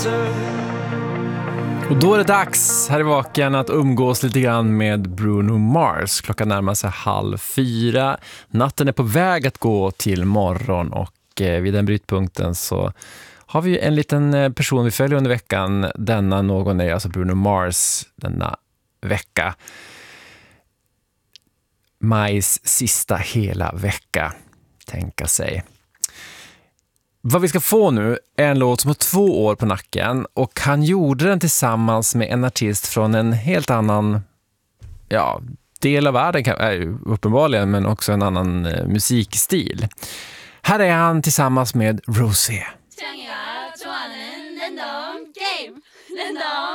Och då är det dags här i Vaken att umgås lite grann med Bruno Mars. Klockan närmar sig 3:30. Natten är på väg att gå till morgon och vid den brytpunkten så har vi ju en liten person vi följer under veckan. Denna någon är alltså Bruno Mars denna vecka. Majs sista hela vecka, tänka sig. Vad vi ska få nu är en låt som har 2 år på nacken och han gjorde den tillsammans med en artist från en helt annan del av världen uppenbarligen, men också en annan musikstil. Här är han tillsammans med Rosie.